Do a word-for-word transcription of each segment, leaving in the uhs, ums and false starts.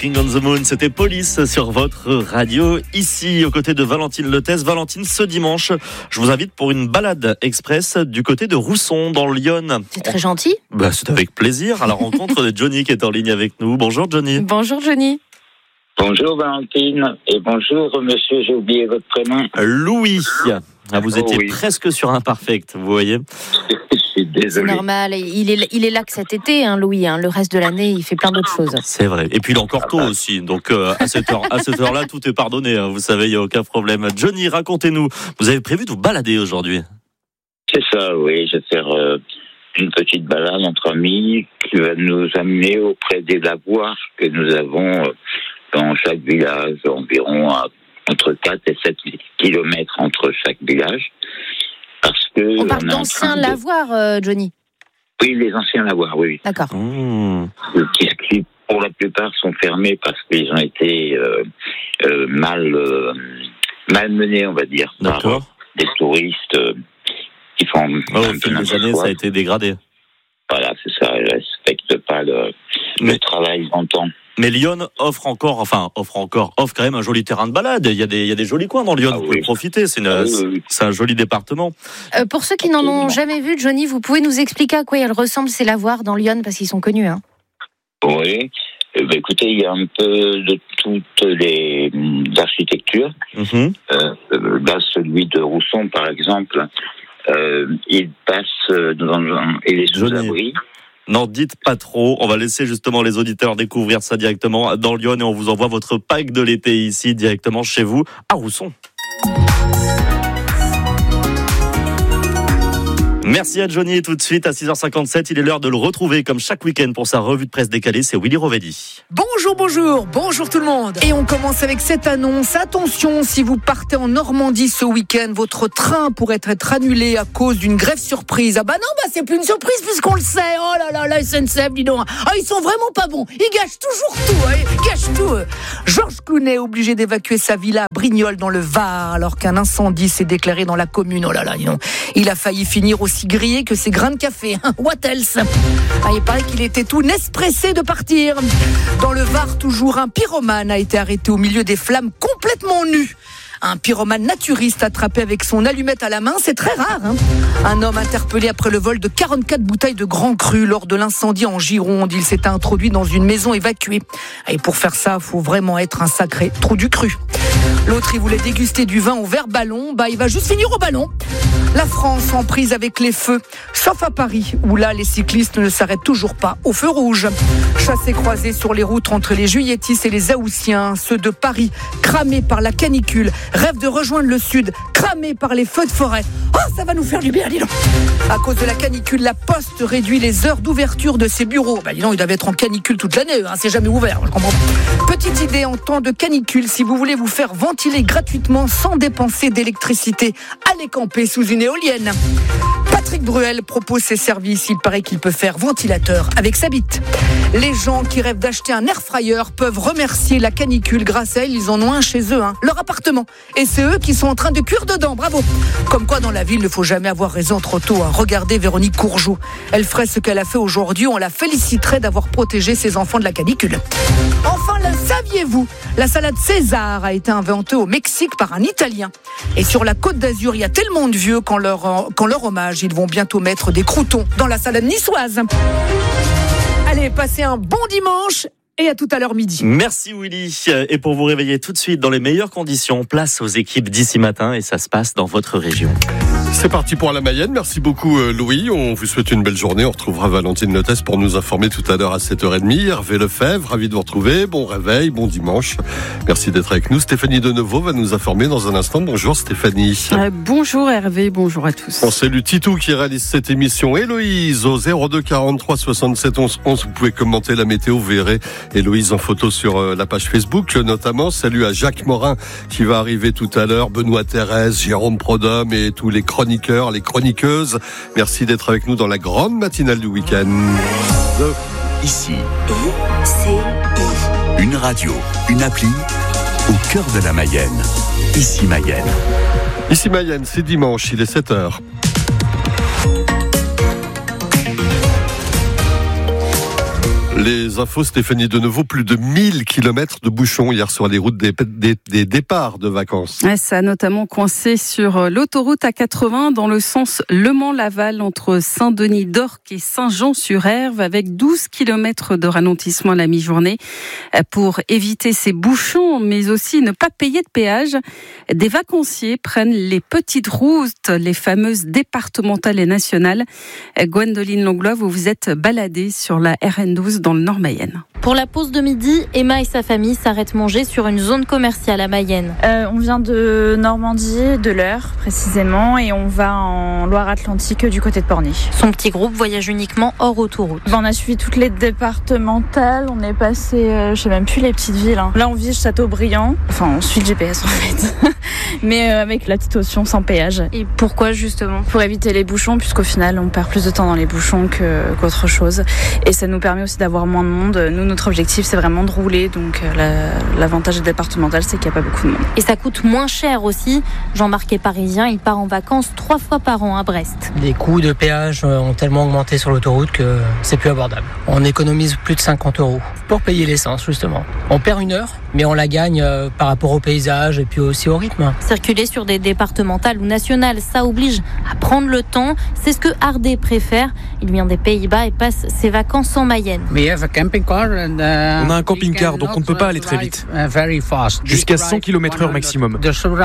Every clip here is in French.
Walking on the Moon, c'était Police sur votre radio, ici aux côtés de Valentine Lettès. Valentine, ce dimanche, je vous invite pour une balade express du côté de Rousson, dans le Yonne. C'est très gentil. Bah, c'est avec plaisir, à la rencontre de Johnny qui est en ligne avec nous. Bonjour Johnny. Bonjour Johnny. Bonjour Valentine, et bonjour monsieur, j'ai oublié votre prénom. Louis. Ah, vous étiez oh, oui. presque sur Imperfect, vous voyez. Je suis désolé. C'est normal, il est, il est là que cet été, hein, Louis. Hein. Le reste de l'année, il fait plein d'autres choses. C'est vrai. Et puis il est encore tôt aussi, donc euh, à cette heure, à cette heure-là, tout est pardonné. Hein. Vous savez, il n'y a aucun problème. Johnny, racontez-nous. Vous avez prévu de vous balader aujourd'hui? C'est ça, oui. Je vais faire euh, une petite balade entre amis qui va nous amener auprès des lavoirs que nous avons euh, dans chaque village, environ à, entre quatre et sept kilomètres entre chaque village. Parce que on parle on d'anciens de... lavoirs, euh, Johnny. Oui, les anciens lavoirs, oui. D'accord. Mmh. Qui, qui, pour la plupart, sont fermés parce qu'ils ont été euh, euh, mal, euh, mal menés, on va dire, D'accord. par des touristes euh, qui font oh, un au fil des années, ça a été dégradé. Voilà, c'est ça. Ils ne respectent pas le, Mais... le travail d'antan. Mais Lyon offre encore, enfin, offre encore, offre quand même un joli terrain de balade. Il y a des, il y a des jolis coins dans Lyon, ah, vous oui. pouvez profiter. C'est, une, ah, oui, oui. c'est un joli département. Euh, pour ceux qui n'en ont jamais vu, Johnny, vous pouvez nous expliquer à quoi ils ressemblent ces lavoirs dans Lyon, parce qu'ils sont connus. Hein. Oui. Eh bien, écoutez, il y a un peu de toutes les architectures. Mm-hmm. Euh, là, celui de Rousson, par exemple, euh, il passe dans un, il est sous abri. N'en dites pas trop, on va laisser justement les auditeurs découvrir ça directement dans Lyon et on vous envoie votre pack de l'été ici directement chez vous à Rousson. Merci à Johnny et tout de suite à six heures cinquante-sept, il est l'heure de le retrouver comme chaque week-end pour sa revue de presse décalée, c'est Willy Rovelli. Bonjour, bonjour, bonjour tout le monde. Et on commence avec cette annonce. Attention, si vous partez en Normandie ce week-end, votre train pourrait être annulé à cause d'une grève surprise. Ah bah non, bah c'est plus une surprise puisqu'on le sait. Oh là là, la S N C F, dis donc. Ah, ils sont vraiment pas bons. Ils gâchent toujours tout. Hein. Ils gâchent tout. Georges Clooney est obligé d'évacuer sa villa à Brignoles dans le Var alors qu'un incendie s'est déclaré dans la commune. Oh là là, dis donc. Il a failli finir aussi grillé que ses grains de café. What else? Ah, il paraît qu'il était tout nespressé de partir. Dans le Var, toujours un pyromane a été arrêté au milieu des flammes complètement nu. Un pyromane naturiste attrapé avec son allumette à la main, c'est très rare. Hein. Un homme interpellé après le vol de quarante-quatre bouteilles de Grand Cru lors de l'incendie en Gironde. Il s'est introduit dans une maison évacuée. Et pour faire ça, il faut vraiment être un sacré trou du cru. L'autre, il voulait déguster du vin au verre ballon. Bah, il va juste finir au ballon. La France en prise avec les feux, sauf à Paris, où là, les cyclistes ne s'arrêtent toujours pas au feu rouge. Chassés croisés sur les routes entre les Juilletistes et les Haussiens, ceux de Paris, cramés par la canicule, rêvent de rejoindre le sud, cramés par les feux de forêt. Oh, ça va nous faire du bien, dis donc. À cause de la canicule, la Poste réduit les heures d'ouverture de ses bureaux. Bah, dis donc, ils doivent être en canicule toute l'année, hein, c'est jamais ouvert, je comprends. Petite idée en temps de canicule, si vous voulez vous faire ventiler gratuitement sans dépenser d'électricité, allez camper sous une éolienne. Patrick Bruel propose ses services. Il paraît qu'il peut faire ventilateur avec sa bite. Les gens qui rêvent d'acheter un air fryer peuvent remercier la canicule. Grâce à elle, ils en ont un chez eux, hein, leur appartement. Et c'est eux qui sont en train de cuire dedans. Bravo. Comme quoi, dans la ville, il ne faut jamais avoir raison trop tôt. Hein. Regardez Véronique Courgeot. Elle ferait ce qu'elle a fait aujourd'hui. On la féliciterait d'avoir protégé ses enfants de la canicule. Enfin, le saviez-vous? La salade César a été inventée au Mexique par un Italien. Et sur la Côte d'Azur, il y a tellement de vieux qu'en leur, qu'en leur hommage, ils vont bientôt mettre des croûtons dans la salade niçoise. Allez, passez un bon dimanche et à tout à l'heure midi. Merci Willy. Et pour vous réveiller tout de suite dans les meilleures conditions, place aux équipes d'ici matin et ça se passe dans votre région. C'est parti pour la Mayenne. Merci beaucoup Louis. On vous souhaite une belle journée. On retrouvera Valentine Lettès pour nous informer tout à l'heure à sept heures trente. Hervé Lefebvre, ravi de vous retrouver. Bon réveil, bon dimanche. Merci d'être avec nous. Stéphanie Deneuve va nous informer dans un instant. Bonjour Stéphanie. Euh, bonjour Hervé, bonjour à tous. On salue Titou qui réalise cette émission. Héloïse au zéro deux quarante-trois soixante-sept onze onze. Vous pouvez commenter la météo. Vous verrez Héloïse en photo sur la page Facebook notamment. Salut à Jacques Morin qui va arriver tout à l'heure. Benoît Thérèse, Jérôme Prodhomme et tous les chroniqueurs, les chroniqueuses. Merci d'être avec nous dans la grande matinale du week-end. Ici, I C I. Une radio, une appli au cœur de la Mayenne. Ici Mayenne. Ici Mayenne, c'est dimanche, il est sept heures. Les infos, Stéphanie de nouveau, plus de mille kilomètres de bouchons hier sur les routes des, des, des départs de vacances. Ouais, ça a notamment coincé sur l'autoroute A quatre-vingts dans le sens Le Mans-Laval entre Saint-Denis-d'Orc et Saint-Jean-sur-Erve avec douze kilomètres de ralentissement à la mi-journée. Pour éviter ces bouchons, mais aussi ne pas payer de péage, des vacanciers prennent les petites routes, les fameuses départementales et nationales. Gwendoline Langlois, vous vous êtes baladée sur la R N douze dans le Nord Mayenne. Pour la pause de midi, Emma et sa famille s'arrêtent manger sur une zone commerciale à Mayenne. Euh, on vient de Normandie, de l'Eure précisément, et on va en Loire-Atlantique du côté de Pornic. Son petit groupe voyage uniquement hors autoroute. On a suivi toutes les départementales, on est passé, euh, je sais même plus les petites villes. Hein. Là on vise Châteaubriand, enfin on suit le G P S en fait, mais euh, avec la petite option sans péage. Et pourquoi justement ? Pour éviter les bouchons, puisqu'au final on perd plus de temps dans les bouchons que, qu'autre chose, et ça nous permet aussi d'avoir moins de monde. Nous, notre objectif, c'est vraiment de rouler. Donc, la, l'avantage départemental, c'est qu'il n'y a pas beaucoup de monde. Et ça coûte moins cher aussi. Jean-Marc est parisien, il part en vacances trois fois par an à Brest. Les coûts de péage ont tellement augmenté sur l'autoroute que c'est plus abordable. On économise plus de cinquante euros pour payer l'essence, justement. On perd une heure, mais on la gagne par rapport au paysage et puis aussi au rythme. Circuler sur des départementales ou nationales, ça oblige à prendre le temps. C'est ce que Hardé préfère. Il vient des Pays-Bas et passe ses vacances en Mayenne. On a un camping-car, donc on ne peut pas aller très vite. Jusqu'à cent kilomètres heure maximum.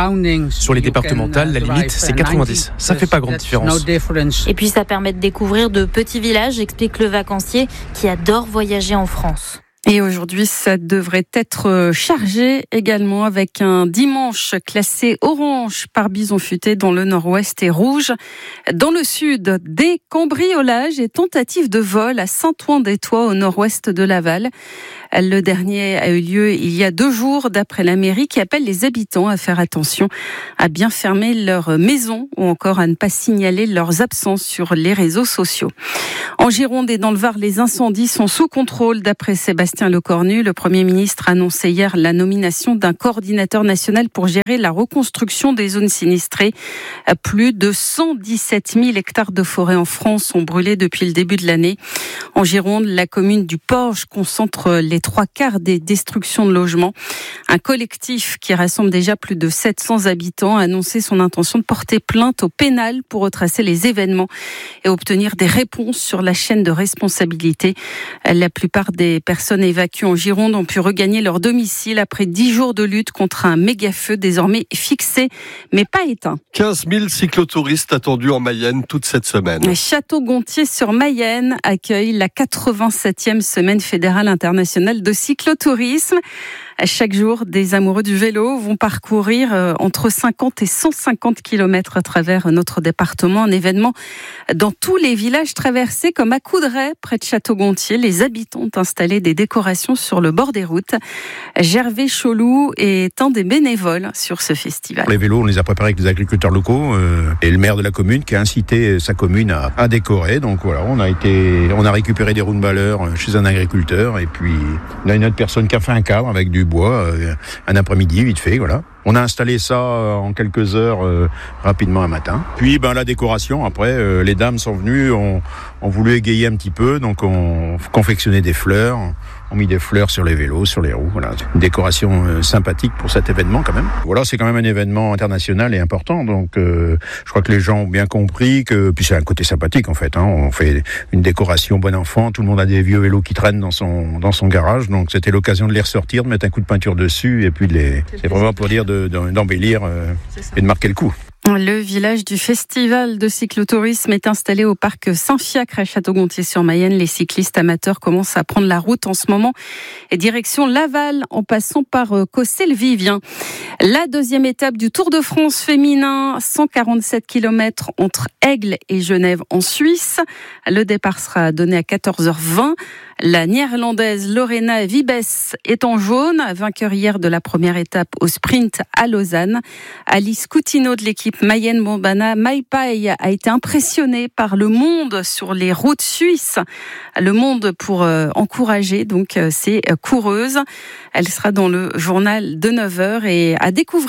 Sur les départementales, la limite, c'est quatre-vingt-dix. Ça fait pas grande différence. Et puis ça permet de découvrir de petits villages, explique le vacancier qui adore voyager en France. Et aujourd'hui, ça devrait être chargé également avec un dimanche classé orange par bison futé dans le nord-ouest et rouge. Dans le sud, des cambriolages et tentatives de vol à Saint-Ouen-des-Tois au nord-ouest de Laval. Le dernier a eu lieu il y a deux jours d'après la mairie qui appelle les habitants à faire attention, à bien fermer leur maison ou encore à ne pas signaler leurs absences sur les réseaux sociaux. En Gironde et dans le Var, les incendies sont sous contrôle d'après Sébastien Lecornu. Le Premier ministre a annoncé hier la nomination d'un coordinateur national pour gérer la reconstruction des zones sinistrées. Plus de cent dix-sept mille hectares de forêt en France sont brûlés depuis le début de l'année. En Gironde, la commune du Porge concentre les trois quarts des destructions de logements. Un collectif qui rassemble déjà plus de sept cents habitants a annoncé son intention de porter plainte au pénal pour retracer les événements et obtenir des réponses sur la chaîne de responsabilité. La plupart des personnes évacuées en Gironde ont pu regagner leur domicile après dix jours de lutte contre un méga-feu désormais fixé mais pas éteint. quinze mille cyclotouristes attendus en Mayenne toute cette semaine. Château-Gontier sur Mayenne accueille la quatre-vingt-septième semaine fédérale internationale de cyclotourisme. Chaque jour, des amoureux du vélo vont parcourir entre cinquante et cent cinquante kilomètres à travers notre département. Un événement dans tous les villages traversés, comme à Coudray, près de Château-Gontier. Les habitants ont installé des décorations sur le bord des routes. Gervais Cholou est un des bénévoles sur ce festival. Les vélos, on les a préparés avec des agriculteurs locaux euh, et le maire de la commune qui a incité sa commune à, à décorer. Donc voilà, on a été, on a récupéré des roues de valeur chez un agriculteur et puis on a une autre personne qui a fait un cadre avec du bois, euh, un après-midi vite fait, voilà. On a installé ça en quelques heures, euh, rapidement un matin. Puis ben la décoration, après, euh, les dames sont venues, ont, ont voulu égayer un petit peu, donc on confectionnait des fleurs, on mis des fleurs sur les vélos, sur les roues. Voilà, une décoration euh, sympathique pour cet événement quand même. Voilà, c'est quand même un événement international et important, donc euh, je crois que les gens ont bien compris que, puis c'est un côté sympathique en fait. Hein, on fait une décoration bon enfant, tout le monde a des vieux vélos qui traînent dans son dans son garage, donc c'était l'occasion de les ressortir, de mettre un coup de peinture dessus et puis de les. C'est vraiment pour dire de d'embellir euh, et de marquer le coup. Le village du festival de cyclotourisme est installé au parc Saint-Fiacre à Château-Gontier-sur-Mayenne. Les cyclistes amateurs commencent à prendre la route en ce moment et direction Laval en passant par Cossé-le-Vivien. La deuxième étape du Tour de France féminin, cent quarante-sept kilomètres entre Aigle et Genève en Suisse. Le départ sera donné à quatorze heures vingt. La néerlandaise Lorena Wiebes est en jaune, vainqueur hier de la première étape au sprint à Lausanne. Alice Coutinho de l'équipe Mayenne-Bombana Maipai a été impressionnée par le monde sur les routes suisses. Le monde pour euh, encourager donc euh, ces coureuses. Elle sera dans le journal de neuf heures et à découvrir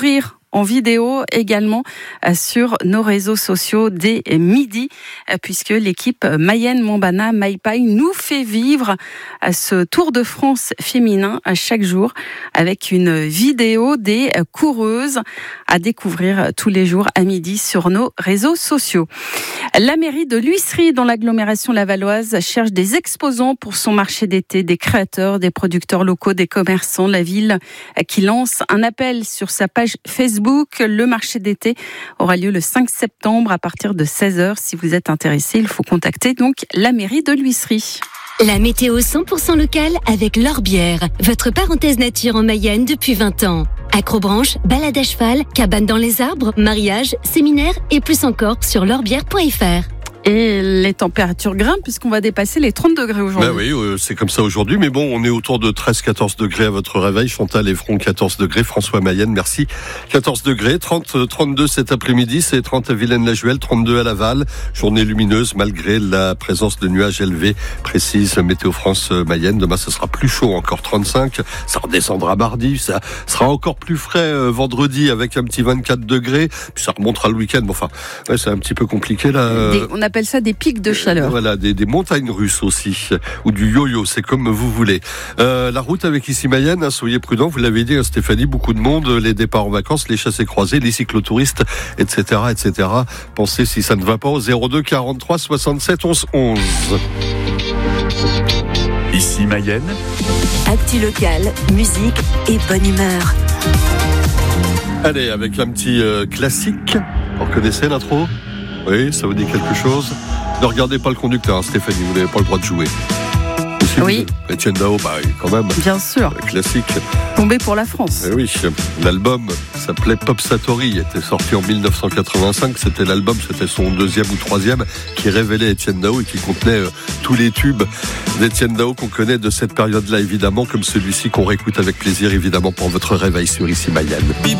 en vidéo également sur nos réseaux sociaux dès midi, puisque l'équipe Mayenne Montbana Maipai nous fait vivre ce Tour de France féminin chaque jour avec une vidéo des coureuses à découvrir tous les jours à midi sur nos réseaux sociaux. La mairie de l'Huisserie, dans l'agglomération lavalloise, cherche des exposants pour son marché d'été, des créateurs, des producteurs locaux, des commerçants. La ville qui lance un appel sur sa page Facebook. Le marché d'été aura lieu le cinq septembre à partir de seize heures. Si vous êtes intéressé, il faut contacter donc la mairie de l'Huisserie. La météo cent pour cent locale avec l'Orbière, votre parenthèse nature en Mayenne depuis vingt ans. Acrobranche, balade à cheval, cabane dans les arbres, mariage, séminaire et plus encore sur l'orbière point f r. Et les températures grimpent puisqu'on va dépasser les trente degrés aujourd'hui. Ben oui, euh, c'est comme ça aujourd'hui. Mais bon, on est autour de treize à quatorze degrés à votre réveil. Chantal Effron, quatorze degrés. François Mayenne, merci. quatorze degrés. trente, trente-deux cet après-midi. C'est trente à Vilaine-la-Juhel, trente-deux à Laval. Journée lumineuse malgré la présence de nuages élevés, précise Météo France Mayenne. Demain, ce sera plus chaud, encore trente-cinq. Ça redescendra mardi. Ça sera encore plus frais euh, vendredi avec un petit vingt-quatre degrés. Puis ça remontera le week-end. Bon, enfin, ouais, c'est un petit peu compliqué là. Des, on appelle ça des pics de chaleur. Euh, voilà, des, des montagnes russes aussi, ou du yo-yo, c'est comme vous voulez. Euh, la route avec ici Mayenne, hein, soyez prudents, vous l'avez dit, hein, Stéphanie, beaucoup de monde, les départs en vacances, les chassés croisés, les cyclotouristes, et cetera, et cetera. Pensez si ça ne va pas au zéro deux quarante-trois soixante-sept onze onze. Ici Mayenne. Actu locale, musique et bonne humeur. Allez, avec un petit euh, classique. Vous reconnaissez l'intro ? Oui, ça vous dit quelque chose ? Ne regardez pas le conducteur, hein, Stéphanie, vous n'avez pas le droit de jouer. Si oui. Etienne Dao, bah oui, quand même. Bien sûr. Classique. Tombé pour la France. Eh oui, l'album s'appelait Pop Satori, il était sorti en dix-neuf cent quatre-vingt-cinq, c'était l'album, c'était son deuxième ou troisième, qui révélait Etienne Dao et qui contenait euh, tous les tubes d'Etienne Dao qu'on connaît de cette période-là, évidemment, comme celui-ci qu'on réécoute avec plaisir, évidemment, pour votre réveil sur Ici Mayenne.